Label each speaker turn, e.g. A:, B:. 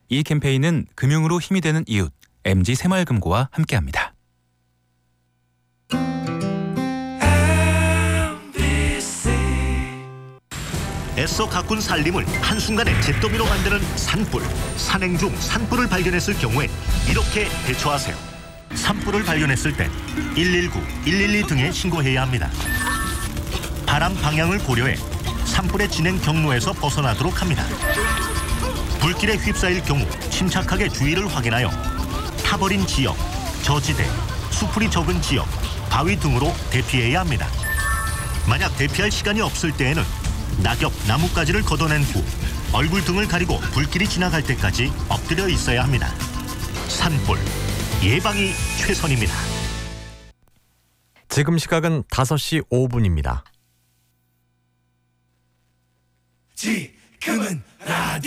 A: 이 캠페인은 금융으로 힘이 되는 이웃 MG새마을금고와 함께합니다.
B: 애써 가꾼 살림을 한순간에 잿더미로 만드는 산불. 산행 중 산불을 발견했을 경우엔 이렇게 대처하세요. 산불을 발견했을 땐 119, 112 등에 신고해야 합니다. 바람 방향을 고려해 산불의 진행 경로에서 벗어나도록 합니다. 불길에 휩싸일 경우 침착하게 주위를 확인하여 타버린 지역, 저지대, 수풀이 적은 지역, 바위 등으로 대피해야 합니다. 만약 대피할 시간이 없을 때에는 낙엽, 나뭇가지를 걷어낸 후 얼굴 등을 가리고 불길이 지나갈 때까지 엎드려 있어야 합니다. 산불, 예방이 최선입니다.
C: 지금 시각은 5시 5분입니다.
D: 지금은 라디오